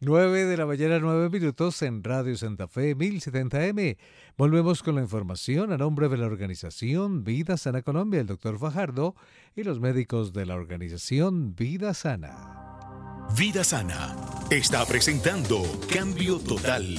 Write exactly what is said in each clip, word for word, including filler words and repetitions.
Nueve de la mañana, nueve minutos en Radio Santa Fe mil setenta M. Volvemos con la información a nombre de la organización Vida Sana Colombia, el doctor Fajardo y los médicos de la organización Vida Sana. Vida Sana está presentando Cambio Total,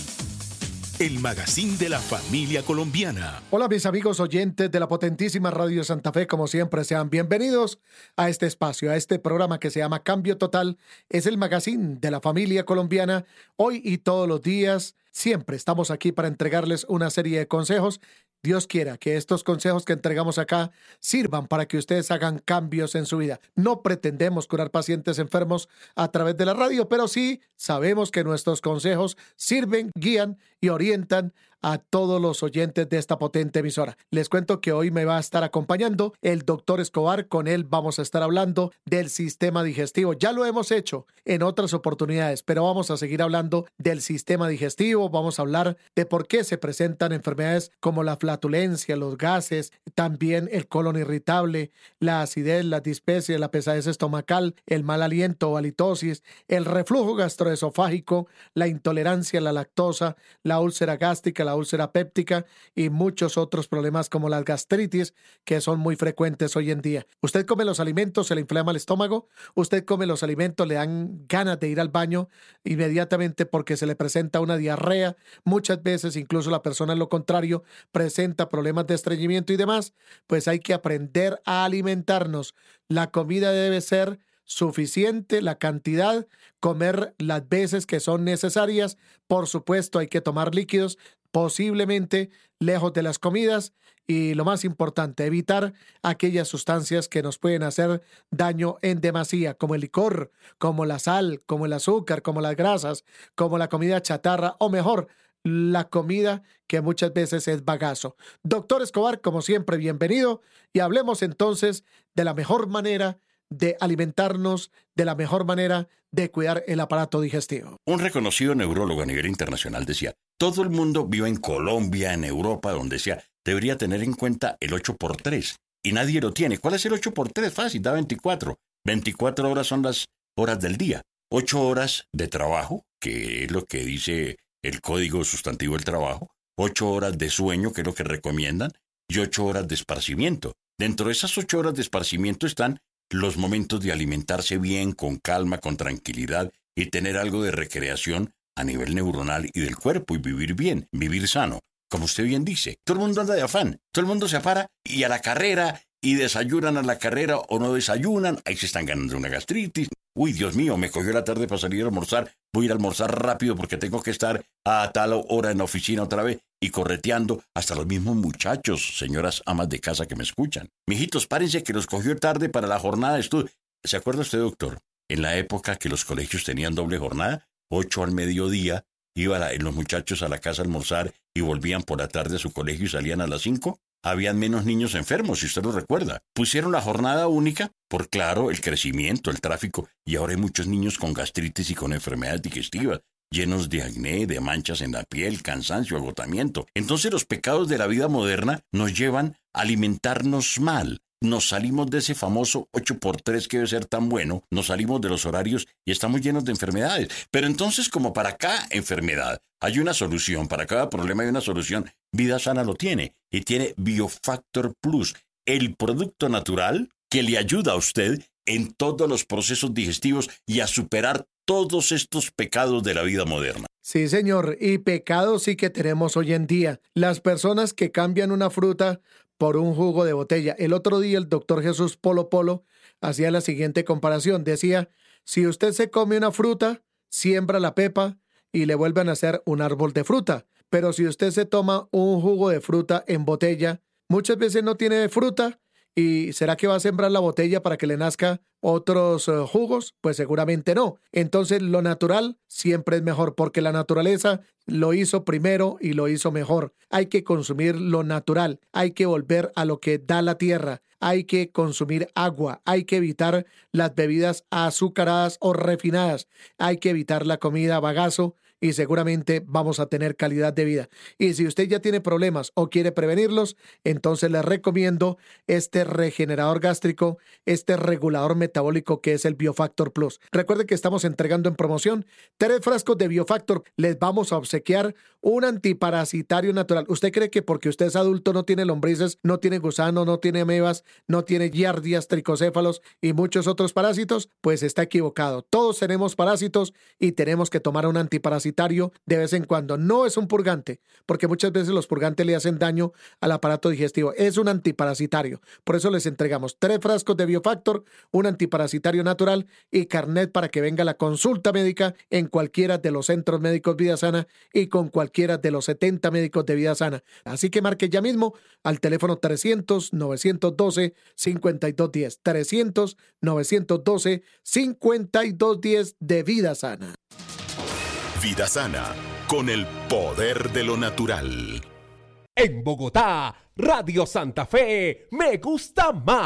el magazine de la familia colombiana. Hola mis amigos oyentes de la potentísima Radio Santa Fe, como siempre sean bienvenidos a este espacio, a este programa que se llama Cambio Total. Es el magazine de la familia colombiana. Hoy y todos los días, siempre estamos aquí para entregarles una serie de consejos. Dios quiera que estos consejos que entregamos acá sirvan para que ustedes hagan cambios en su vida. No pretendemos curar pacientes enfermos a través de la radio, pero sí sabemos que nuestros consejos sirven, guían y orientan a todos los oyentes de esta potente emisora. Les cuento que hoy me va a estar acompañando el doctor Escobar. Con él vamos a estar hablando del sistema digestivo. Ya lo hemos hecho en otras oportunidades, pero vamos a seguir hablando del sistema digestivo. Vamos a hablar de por qué se presentan enfermedades como la flatulencia, los gases, también el colon irritable, la acidez, la dispepsia, la pesadez estomacal, el mal aliento o halitosis, el reflujo gastroesofágico, la intolerancia a la lactosa, la úlcera gástrica, la úlcera péptica y muchos otros problemas como la gastritis que son muy frecuentes hoy en día. Usted come los alimentos, se le inflama el estómago, usted come los alimentos, le dan ganas de ir al baño inmediatamente porque se le presenta una diarrea, muchas veces incluso la persona en lo contrario presenta problemas de estreñimiento y demás. Pues hay que aprender a alimentarnos. La comida debe ser suficiente, la cantidad, comer las veces que son necesarias. Por supuesto, hay que tomar líquidos, posiblemente lejos de las comidas, y lo más importante, evitar aquellas sustancias que nos pueden hacer daño en demasía, como el licor, como la sal, como el azúcar, como las grasas, como la comida chatarra, o mejor, la comida que muchas veces es bagazo. Doctor Escobar, como siempre, bienvenido, y hablemos entonces de la mejor manera de alimentarnos, de la mejor manera de cuidar el aparato digestivo. Un reconocido neurólogo a nivel internacional decía, todo el mundo vive en Colombia, en Europa, donde sea, debería tener en cuenta el ocho por tres, y nadie lo tiene. ¿Cuál es el ocho por tres? Fácil, da veinticuatro. veinticuatro horas son las horas del día. ocho horas de trabajo, que es lo que dice el Código Sustantivo del Trabajo, ocho horas de sueño, que es lo que recomiendan, y ocho horas de esparcimiento. Dentro de esas ocho horas de esparcimiento están los momentos de alimentarse bien, con calma, con tranquilidad y tener algo de recreación a nivel neuronal y del cuerpo y vivir bien, vivir sano. Como usted bien dice, todo el mundo anda de afán, todo el mundo se para y a la carrera y desayunan a la carrera o no desayunan, ahí se están ganando una gastritis. Uy, Dios mío, me cogió la tarde para salir a almorzar, voy a ir a almorzar rápido porque tengo que estar a tal hora en la oficina otra vez y correteando hasta los mismos muchachos, señoras amas de casa que me escuchan. Mijitos, párense que los cogió tarde para la jornada de estudio. ¿Se acuerda usted, doctor? En la época que los colegios tenían doble jornada, ocho al mediodía, iban los muchachos a la casa a almorzar y volvían por la tarde a su colegio y salían a las cinco. Habían menos niños enfermos, si usted lo recuerda. Pusieron la jornada única por, claro, el crecimiento, el tráfico, y ahora hay muchos niños con gastritis y con enfermedades digestivas, llenos de acné, de manchas en la piel, cansancio, agotamiento. Entonces los pecados de la vida moderna nos llevan a alimentarnos mal. Nos salimos de ese famoso ocho por tres que debe ser tan bueno, nos salimos de los horarios y estamos llenos de enfermedades. Pero entonces, como para cada enfermedad hay una solución, para cada problema hay una solución, Vida Sana lo tiene y tiene Biofactor Plus, el producto natural que le ayuda a usted en todos los procesos digestivos y a superar todos estos pecados de la vida moderna. Sí, señor, y pecados sí que tenemos hoy en día. Las personas que cambian una fruta por un jugo de botella. El otro día el doctor Jesús Polo Polo hacía la siguiente comparación. Decía, si usted se come una fruta, siembra la pepa y le vuelven a hacer un árbol de fruta. Pero si usted se toma un jugo de fruta en botella, muchas veces no tiene fruta. ¿Y será que va a sembrar la botella para que le nazca otros uh, jugos? Pues seguramente no. Entonces lo natural siempre es mejor porque la naturaleza lo hizo primero y lo hizo mejor. Hay que consumir lo natural, hay que volver a lo que da la tierra, hay que consumir agua, hay que evitar las bebidas azucaradas o refinadas, hay que evitar la comida bagazo y seguramente vamos a tener calidad de vida. Y si usted ya tiene problemas o quiere prevenirlos, entonces le recomiendo este regenerador gástrico, este regulador metabólico que es el Biofactor Plus. Recuerde que estamos entregando en promoción tres frascos de Biofactor. Les vamos a obsequiar un antiparasitario natural. ¿Usted cree que porque usted es adulto no tiene lombrices, no tiene gusano, no tiene amebas, no tiene giardias, tricocéfalos y muchos otros parásitos? Pues está equivocado. Todos tenemos parásitos y tenemos que tomar un antiparasitario de vez en cuando. No es un purgante, porque muchas veces los purgantes le hacen daño al aparato digestivo. Es un antiparasitario. Por eso les entregamos tres frascos de Biofactor, un antiparasitario natural y carnet para que venga a la consulta médica en cualquiera de los centros médicos Vida Sana y con cualquiera de los setenta médicos de Vida Sana. Así que marque ya mismo al teléfono trescientos, novecientos doce, cincuenta y dos diez. trescientos, novecientos doce, cincuenta y dos diez de Vida Sana. Vida Sana, con el poder de lo natural. En Bogotá, Radio Santa Fe, me gusta más.